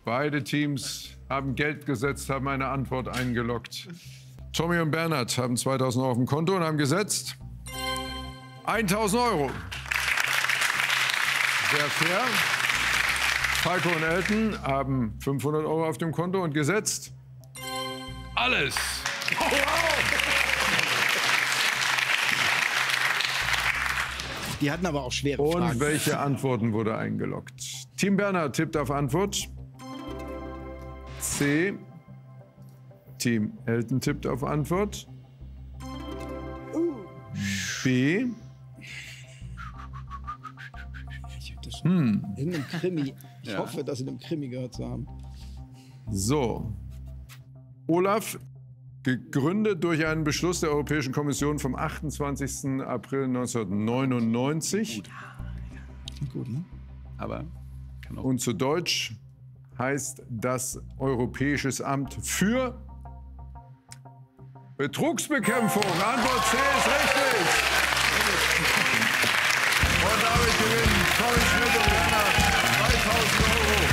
Beide Teams haben Geld gesetzt, haben eine Antwort eingeloggt. Tommy und Bernhard haben 2.000 Euro auf dem Konto und haben gesetzt 1.000 Euro. Sehr fair. Falco und Elton haben 500 Euro auf dem Konto und gesetzt alles. Oh, wow. Die hatten aber auch schwere Fragen. Und welche Antworten wurde eingeloggt? Team Bernhard tippt auf Antwort C. Team Elton tippt auf Antwort B. In einem Krimi. Ich hoffe, das in einem Krimi gehört zu haben. So. Olaf, gegründet durch einen Beschluss der Europäischen Kommission vom 28. April 1999. Gut, ne? Aber kann auch. Und zu Deutsch heißt das Europäisches Amt für Betrugsbekämpfung. Antwort C ist richtig. Und damit gewinnen Tommy Schmidt und Bernhard 3.000 Euro.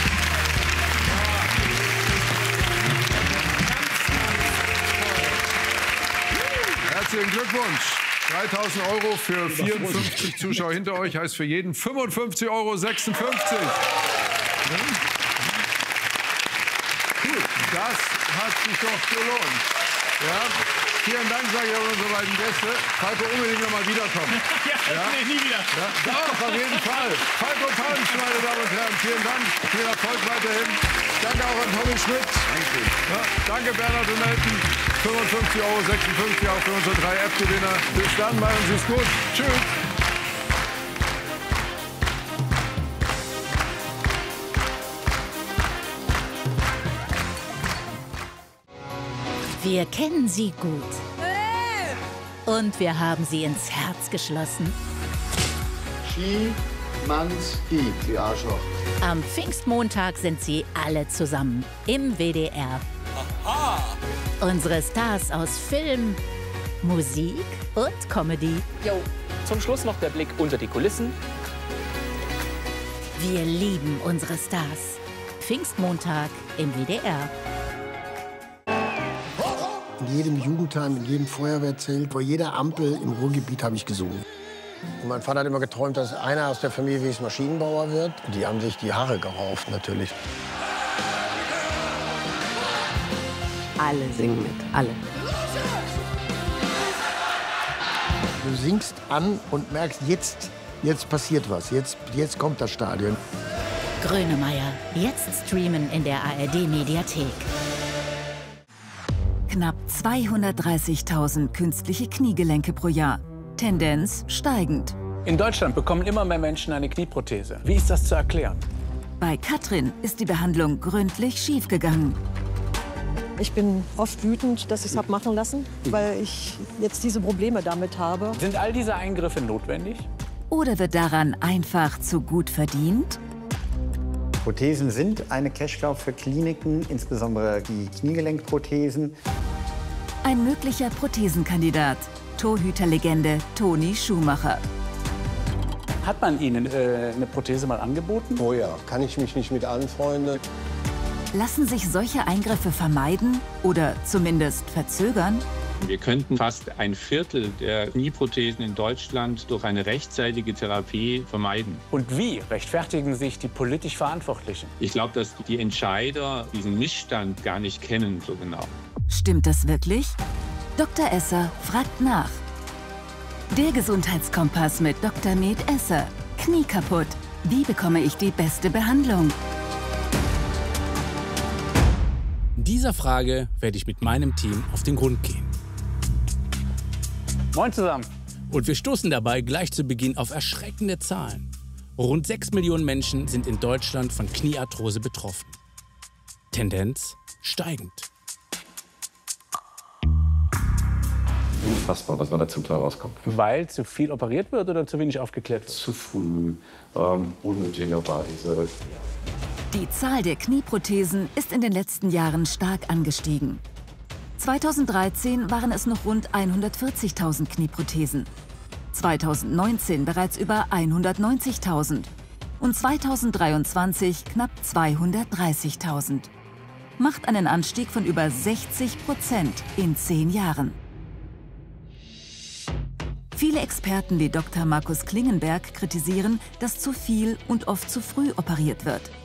Herzlichen Glückwunsch. 3.000 Euro für 54 Zuschauer hinter euch heißt für jeden 55,56 Euro. Gut, das hat sich doch gelohnt. Ja? Vielen Dank, sage ich an unsere beiden Gäste. Falco, unbedingt noch mal wiederkommen. Ja? Nee, nie wieder. Ja? Doch, auf jeden Fall. Falco Pansch, meine Damen und Herren, vielen Dank. Viel Erfolg weiterhin. Danke auch an Tommy Schmidt. Ja, danke Bernhard und Elton. 55,56 Euro auch für unsere 3 App-Gewinner. Bis dann, machen Sie es gut. Tschüss. Wir kennen sie gut. Und wir haben sie ins Herz geschlossen. Schimanski, die Arschloch. Am Pfingstmontag sind sie alle zusammen im WDR. Aha. Unsere Stars aus Film, Musik und Comedy. Jo, zum Schluss noch der Blick unter die Kulissen. Wir lieben unsere Stars. Pfingstmontag im WDR. In jedem Jugendheim, in jedem Feuerwehrzelt, vor jeder Ampel im Ruhrgebiet habe ich gesungen. Und mein Vater hat immer geträumt, dass einer aus der Familie wie es Maschinenbauer wird. Die haben sich die Haare gerauft, natürlich. Alle singen mit, alle. Du singst an und merkst, jetzt passiert was, jetzt kommt das Stadion. Grönemeyer, jetzt streamen in der ARD-Mediathek. Knapp 230.000 künstliche Kniegelenke pro Jahr. Tendenz steigend. In Deutschland bekommen immer mehr Menschen eine Knieprothese. Wie ist das zu erklären? Bei Katrin ist die Behandlung gründlich schiefgegangen. Ich bin oft wütend, dass ich es habe machen lassen, weil ich jetzt diese Probleme damit habe. Sind all diese Eingriffe notwendig? Oder wird daran einfach zu gut verdient? Prothesen sind eine Cash-Cow für Kliniken, insbesondere die Kniegelenkprothesen. Ein möglicher Prothesenkandidat. Torhüterlegende Toni Schumacher. Hat man Ihnen eine Prothese mal angeboten? Oh ja, kann ich mich nicht mit anfreunden. Lassen sich solche Eingriffe vermeiden oder zumindest verzögern? Wir könnten fast ein Viertel der Knieprothesen in Deutschland durch eine rechtzeitige Therapie vermeiden. Und wie rechtfertigen sich die politisch Verantwortlichen? Ich glaube, dass die Entscheider diesen Missstand gar nicht kennen so genau. Stimmt das wirklich? Dr. Esser fragt nach. Der Gesundheitskompass mit Dr. Med Esser. Knie kaputt. Wie bekomme ich die beste Behandlung? Dieser Frage werde ich mit meinem Team auf den Grund gehen. Moin zusammen. Und wir stoßen dabei gleich zu Beginn auf erschreckende Zahlen. Rund 6 Millionen Menschen sind in Deutschland von Kniearthrose betroffen. Tendenz steigend. Unfassbar, was man da zum Teil rauskommt. Weil zu viel operiert wird oder zu wenig aufgeklärt wird? Zu früh, unnötigerweise. Die Zahl der Knieprothesen ist in den letzten Jahren stark angestiegen. 2013 waren es noch rund 140.000 Knieprothesen. 2019 bereits über 190.000. und 2023 knapp 230.000. Macht einen Anstieg von über 60% in 10 Jahren. Viele Experten wie Dr. Markus Klingenberg kritisieren, dass zu viel und oft zu früh operiert wird.